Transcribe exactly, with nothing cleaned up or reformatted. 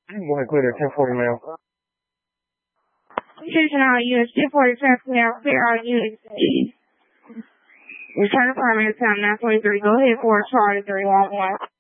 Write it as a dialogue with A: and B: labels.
A: Go ahead, clear there, ten forty male.
B: Attention all units, ten forty male, clear all units. Return to primary time nine twenty-three. Go ahead for a charge three one one.